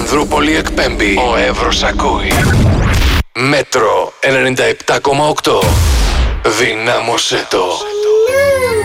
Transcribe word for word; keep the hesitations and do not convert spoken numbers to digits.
Ανδρούπολη εκπέμπει. Ο Εύρος ακούει. Μέτρο ενενήντα επτά κόμμα οκτώ. Δυνάμωσέ το.